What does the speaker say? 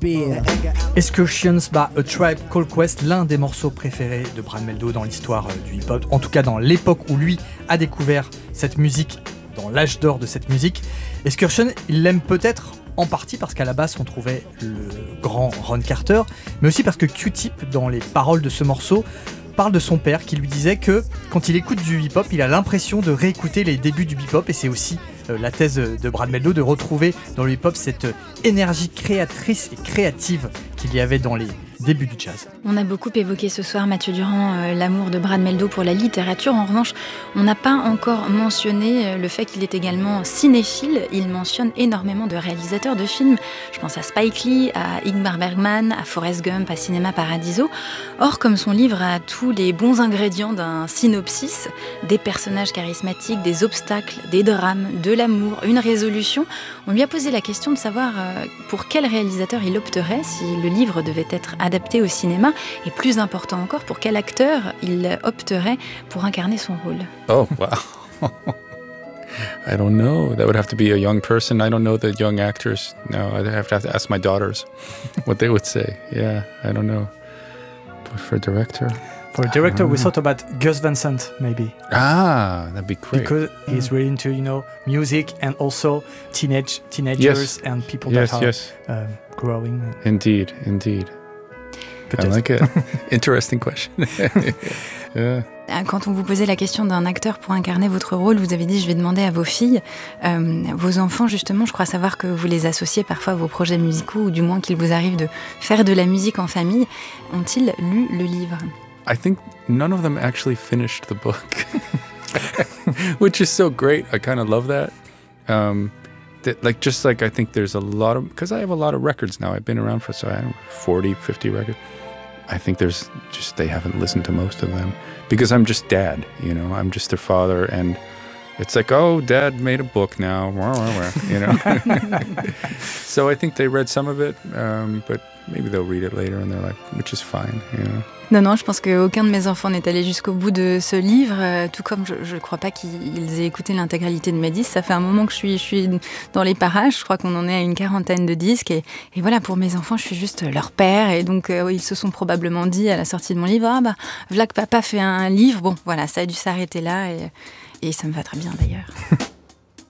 spear. Excursions, A Tribe Called Quest, l'un des morceaux préférés de Brad Mehldau dans l'histoire du hip-hop, en tout cas dans l'époque où lui a découvert cette musique, dans l'âge d'or de cette musique. Excursion, il l'aime peut-être en partie parce qu'à la base on trouvait le grand Ron Carter, mais aussi parce que Q-Tip, dans les paroles de ce morceau, parle de son père qui lui disait que quand il écoute du hip-hop, il a l'impression de réécouter les débuts du hip-hop, et c'est aussi la thèse de Brad Mehldau, de retrouver dans le hip-hop cette énergie créatrice et créative qu'il y avait dans les débuts du jazz. On a beaucoup évoqué ce soir, Mathieu Durand, l'amour de Brad Mehldau pour la littérature. En revanche, on n'a pas encore mentionné le fait qu'il est également cinéphile. Il mentionne énormément de réalisateurs de films. Je pense à Spike Lee, à Ingmar Bergman, à Forrest Gump, à Cinema Paradiso. Or, comme son livre a tous les bons ingrédients d'un synopsis, des personnages charismatiques, des obstacles, des drames, de l'amour, une résolution, on lui a posé la question de savoir pour quel réalisateur il opterait si le livre devait être adapté au cinéma, et plus important encore, pour quel acteur il opterait pour incarner son rôle. Oh, wow. I don't know. That would have to be a young person. I don't know the young actors. No, I'd have to ask my daughters what they would say. Yeah, I don't know. But for director... For a director, we thought about Gus Van Sant, maybe. Ah, that'd be great. Because he's really into, music, and also teenagers and people that are growing. Indeed. Peut-être. I like it. Interesting question. Yeah. Quand on vous posait la question d'un acteur pour incarner votre rôle, vous avez dit « je vais demander à vos filles ». Vos enfants, justement, je crois savoir que vous les associez parfois à vos projets musicaux, ou du moins qu'il vous arrive de faire de la musique en famille. Ont-ils lu le livre ? I think none of them actually finished the book, which is so great. I kind of love that. I think there's a lot of, because I have a lot of records now. I've been around for 40, 50 records. I think there's just, they haven't listened to most of them because I'm just dad, I'm just their father, and it's like, oh, dad made a book now, So I think they read some of it, but maybe they'll read it later in their life, which is fine, Non, je pense qu'aucun de mes enfants n'est allé jusqu'au bout de ce livre, tout comme je ne crois pas qu'ils aient écouté l'intégralité de mes disques. Ça fait un moment que je suis dans les parages, je crois qu'on en est à une 40aine de disques, et voilà, pour mes enfants, je suis juste leur père, et donc ils se sont probablement dit à la sortie de mon livre, voilà que papa fait un livre, bon voilà, ça a dû s'arrêter là, et ça me va très bien d'ailleurs.